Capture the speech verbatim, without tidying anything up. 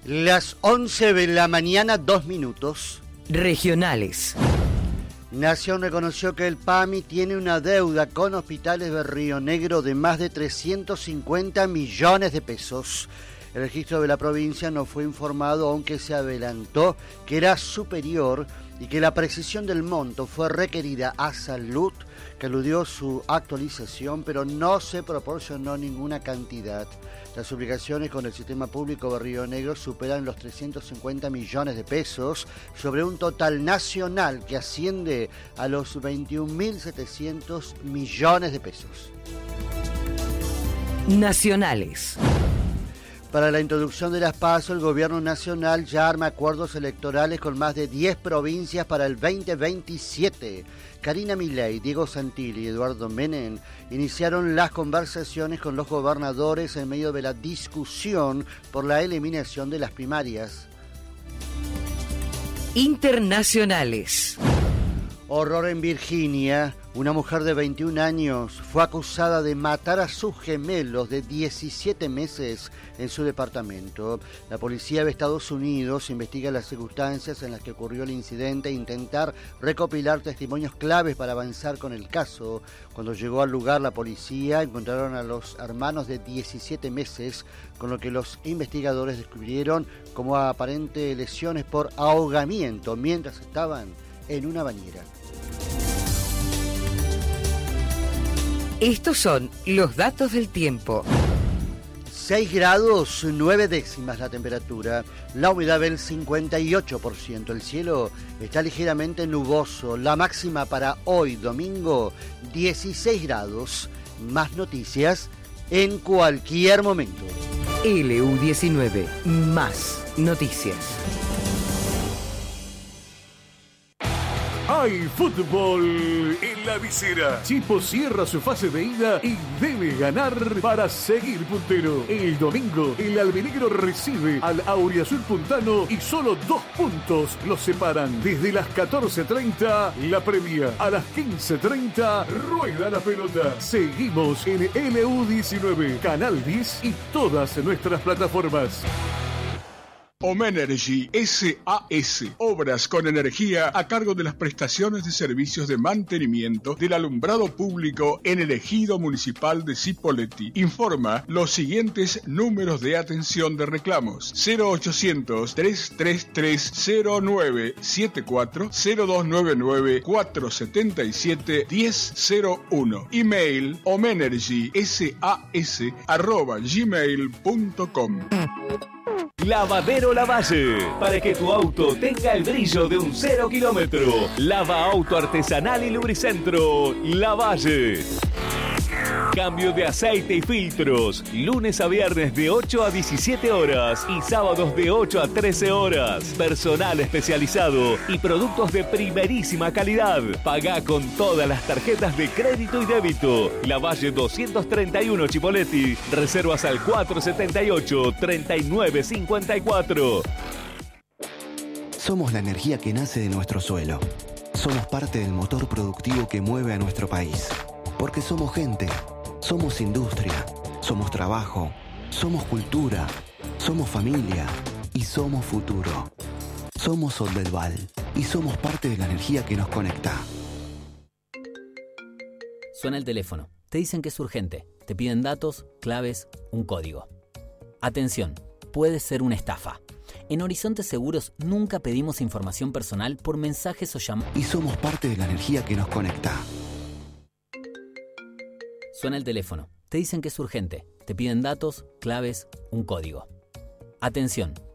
Las once de la mañana, dos minutos. Regionales. Nación reconoció que el PAMI tiene una deuda con hospitales de Río Negro de más de trescientos cincuenta millones de pesos. El registro de la provincia no fue informado, aunque se adelantó que era superior y que la precisión del monto fue requerida a Salud, que eludió su actualización, pero no se proporcionó ninguna cantidad. Las obligaciones con el sistema público de Río Negro superan los trescientos cincuenta millones de pesos sobre un total nacional que asciende a los veintiún mil setecientos millones de pesos. Nacionales. Para la introducción de las PASO, el gobierno nacional ya arma acuerdos electorales con más de diez provincias para el veinte veintisiete. Karina Milei, Diego Santilli y Eduardo Menem iniciaron las conversaciones con los gobernadores en medio de la discusión por la eliminación de las primarias. Internacionales. Horror en Virginia. Una mujer de veintiún años fue acusada de matar a sus gemelos de diecisiete meses en su departamento. La policía de Estados Unidos investiga las circunstancias en las que ocurrió el incidente e intentar recopilar testimonios claves para avanzar con el caso. Cuando llegó al lugar la policía encontraron a los hermanos de diecisiete meses, con lo que los investigadores descubrieron como aparentes lesiones por ahogamiento mientras estaban en una bañera. Estos son los datos del tiempo. seis grados, nueve décimas la temperatura, la humedad del cincuenta y ocho por ciento, el cielo está ligeramente nuboso, la máxima para hoy domingo, dieciséis grados. Más noticias en cualquier momento. L U diecinueve, más noticias. Hay fútbol en la visera. Chipo cierra su fase de ida y debe ganar para seguir puntero. El domingo, el albinegro recibe al Auriazul Puntano y solo dos puntos los separan. Desde las catorce treinta, la previa. A las quince treinta, rueda la pelota. Seguimos en L U diecinueve, Canal diez y todas nuestras plataformas. Omenergy S A S, obras con energía a cargo de las prestaciones de servicios de mantenimiento del alumbrado público en el ejido municipal de Cipolletti. Informa los siguientes números de atención de reclamos: cero ochocientos, trescientos treinta y tres, cero nueve setenta y cuatro, cero dos noventa y nueve, cuatrocientos setenta y siete, diez cero uno. Email omenergysas arroba gmail punto com. Lavadero Lavalle, para que tu auto tenga el brillo de un cero kilómetro. Lava auto artesanal y lubricentro Lavalle. Cambio de aceite y filtros, lunes a viernes de ocho a diecisiete horas y sábados de ocho a trece horas. Personal especializado y productos de primerísima calidad. Pagá con todas las tarjetas de crédito y débito. Lavalle doscientos treinta y uno Chipolletti. Reservas al cuatrocientos setenta y ocho, treinta y nueve cincuenta y cuatro. Somos la energía que nace de nuestro suelo. Somos parte del motor productivo que mueve a nuestro país. Porque somos gente, somos industria, somos trabajo, somos cultura, somos familia y somos futuro. Somos Soldelval y somos parte de la energía que nos conecta. Suena el teléfono. Te dicen que es urgente. Te piden datos, claves, un código. Atención, puede ser una estafa. En Horizonte Seguros nunca pedimos información personal por mensajes o llamadas. Y somos parte de la energía que nos conecta. Suena el teléfono. Te dicen que es urgente. Te piden datos, claves, un código. Atención,